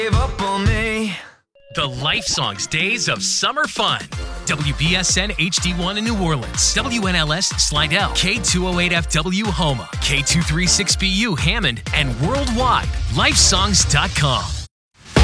Give up on me. The Life Songs Days of Summer Fun. WBSN HD1 in New Orleans, WNLS Slidell, K208FW Houma, K236BU Hammond, and worldwide, lifesongs.com.